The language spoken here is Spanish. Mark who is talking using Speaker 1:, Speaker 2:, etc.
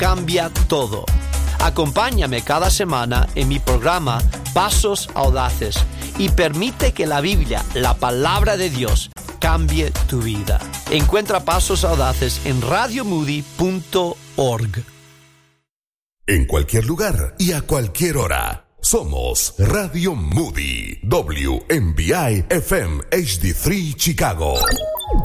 Speaker 1: cambia todo. Acompáñame cada semana en mi programa Pasos Audaces y permite que la Biblia, la palabra de Dios, cambie tu vida. Encuentra Pasos Audaces en radiomoody.org.
Speaker 2: En cualquier lugar y a cualquier hora. Somos Radio Moody, WMBI FM HD3 Chicago.